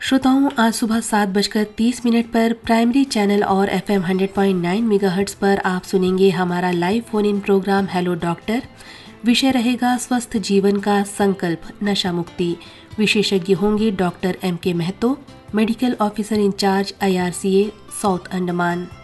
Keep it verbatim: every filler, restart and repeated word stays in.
श्रोताओं, आज सुबह सात बजकर तीस मिनट पर प्राइमरी चैनल और F am hundred point nine megahertz पर आप सुनेंगे हमारा live phone in programme hello doctor. विषय रहेगा स्वस्थ जीवन का संकल्प, नशा मुक्ति। विशेषज्ञ होंगे डॉक्टर एम के Mahato, medical officer in charge I R C A south Andaman.